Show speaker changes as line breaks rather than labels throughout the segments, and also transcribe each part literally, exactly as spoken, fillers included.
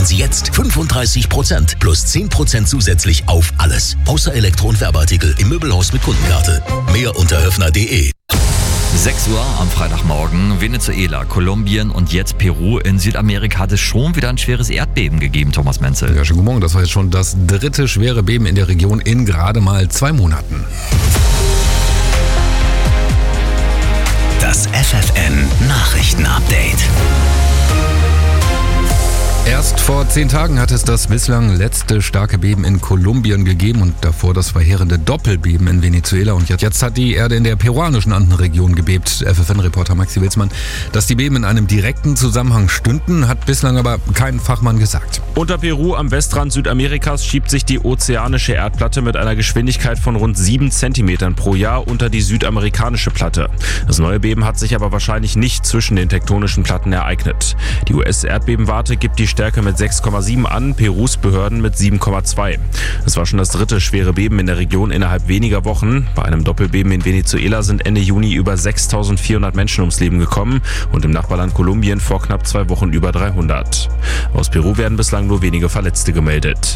sparen Sie jetzt fünfunddreißig Prozent plus zehn Prozent zusätzlich auf alles. Außer Elektro- und Werbeartikel im Möbelhaus mit Kundenkarte. Mehr unter höfner punkt de.
sechs Uhr am Freitagmorgen. Venezuela, Kolumbien und jetzt Peru. In Südamerika hat es schon wieder ein schweres Erdbeben gegeben, Thomas Menzel.
Ja, schönen guten Morgen. Das war jetzt schon das dritte schwere Beben in der Region in gerade mal zwei Monaten.
Das F F N Nachrichtenupdate.
Erst vor zehn Tagen hat es das bislang letzte starke Beben in Kolumbien gegeben und davor das verheerende Doppelbeben in Venezuela. Und jetzt hat die Erde in der peruanischen Andenregion gebebt. F F N-Reporter Maxi Wilsmann. Dass die Beben in einem direkten Zusammenhang stünden, hat bislang aber kein Fachmann gesagt.
Unter Peru am Westrand Südamerikas schiebt sich die ozeanische Erdplatte mit einer Geschwindigkeit von rund sieben Zentimetern pro Jahr unter die südamerikanische Platte. Das neue Beben hat sich aber wahrscheinlich nicht zwischen den tektonischen Platten ereignet. Die U S-Erdbebenwarte gibt die Stärke mit sechs Komma sieben an, Perus Behörden mit sieben Komma zwei. Es war schon das dritte schwere Beben in der Region innerhalb weniger Wochen. Bei einem Doppelbeben in Venezuela sind Ende Juni über sechstausendvierhundert Menschen ums Leben gekommen und im Nachbarland Kolumbien vor knapp zwei Wochen über dreihundert. Aus Peru werden bislang nur wenige Verletzte gemeldet.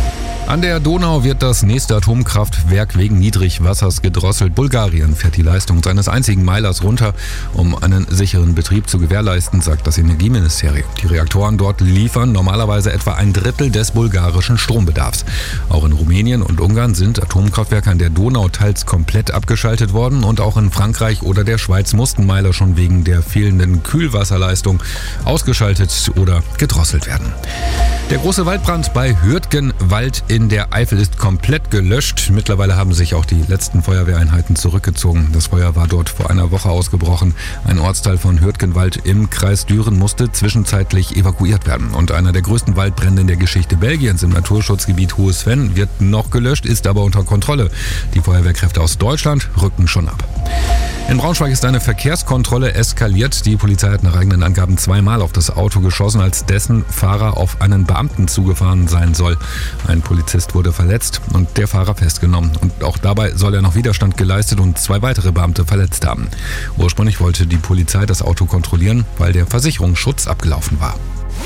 An der Donau wird das nächste Atomkraftwerk wegen Niedrigwassers gedrosselt. Bulgarien fährt die Leistung seines einzigen Meilers runter, um einen sicheren Betrieb zu gewährleisten, sagt das Energieministerium. Die Reaktoren dort liefern normalerweise etwa ein Drittel des bulgarischen Strombedarfs. Auch in Rumänien und Ungarn sind Atomkraftwerke an der Donau teils komplett abgeschaltet worden und auch in Frankreich oder der Schweiz mussten Meiler schon wegen der fehlenden Kühlwasserleistung ausgeschaltet oder gedrosselt werden. Der große Waldbrand bei Hürtgenwald in der Eifel ist komplett gelöscht. Mittlerweile haben sich auch die letzten Feuerwehreinheiten zurückgezogen. Das Feuer war dort vor einer Woche ausgebrochen. Ein Ortsteil von Hürtgenwald im Kreis Düren musste zwischenzeitlich evakuiert werden. Und einer der größten Waldbrände in der Geschichte Belgiens im Naturschutzgebiet Hohes Venn wird noch gelöscht, ist aber unter Kontrolle. Die Feuerwehrkräfte aus Deutschland rücken schon ab. In Braunschweig ist eine Verkehrskontrolle eskaliert. Die Polizei hat nach eigenen Angaben zweimal auf das Auto geschossen, als dessen Fahrer auf einen Beamten zugefahren sein soll. Ein Polizist wurde verletzt und der Fahrer festgenommen. Und auch dabei soll er noch Widerstand geleistet und zwei weitere Beamte verletzt haben. Ursprünglich wollte die Polizei das Auto kontrollieren, weil der Versicherungsschutz abgelaufen war.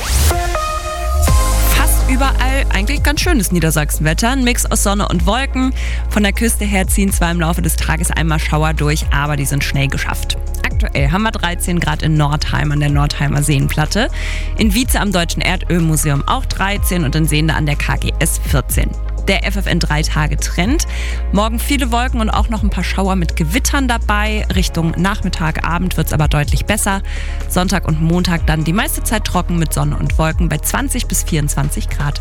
Überall eigentlich ganz schönes Niedersachsenwetter. Ein Mix aus Sonne und Wolken. Von der Küste her ziehen zwar im Laufe des Tages einmal Schauer durch, aber die sind schnell geschafft. Aktuell haben wir dreizehn Grad in Nordheim an der Nordheimer Seenplatte. In Wietze am Deutschen Erdölmuseum auch dreizehn und in Sehnde an der K G S vierzehn. Der F F N drei Tage Trend. Morgen viele Wolken und auch noch ein paar Schauer mit Gewittern dabei. Richtung Nachmittag, Abend wird es aber deutlich besser. Sonntag und Montag dann die meiste Zeit trocken mit Sonne und Wolken bei zwanzig bis vierundzwanzig Grad.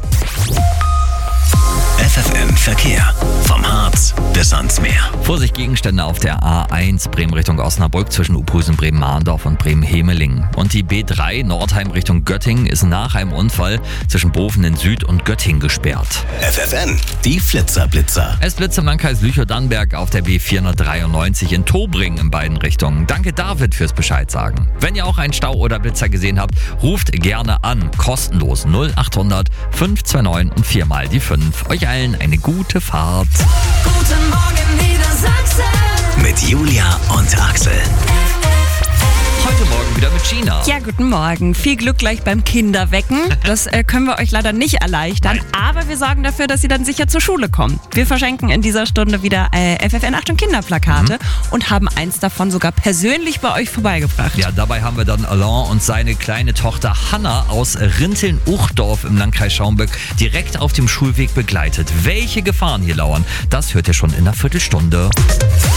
F F N Verkehr. Vom Harz bis ans Meer.
Vorsicht, Gegenstände auf der A eins Bremen Richtung Osnabrück zwischen Uphusen, Bremen-Mahndorf und Bremen-Hemeling. Und die B drei Nordheim Richtung Göttingen ist nach einem Unfall zwischen Bovenen Süd und Göttingen gesperrt.
F F N, die Flitzerblitzer.
Es blitzt im Landkreis Lüchow-Dannenberg auf der B vierhundertdreiundneunzig in Tobring in beiden Richtungen. Danke David fürs Bescheid sagen. Wenn ihr auch einen Stau oder Blitzer gesehen habt, ruft gerne an. Kostenlos null acht hundert fünf zwei neun und viermal die fünf. Euch allen eine gute Fahrt.
Guten Morgen Niedersachsen.
Mit Julia und Axel.
Heute Morgen wieder mit Gina.
Ja, guten Morgen. Viel Glück gleich beim Kinderwecken. Das äh, können wir euch leider nicht erleichtern,
Nein.
aber wir sorgen dafür, dass sie dann sicher zur Schule kommen. Wir verschenken in dieser Stunde wieder äh, F F N Achtung Kinderplakate mhm. und haben eins davon sogar persönlich bei euch vorbeigebracht.
Ja, dabei haben wir dann Alain und seine kleine Tochter Hanna aus Rinteln-Uchdorf im Landkreis Schaumburg direkt auf dem Schulweg begleitet. Welche Gefahren hier lauern, das hört ihr schon in einer Viertelstunde.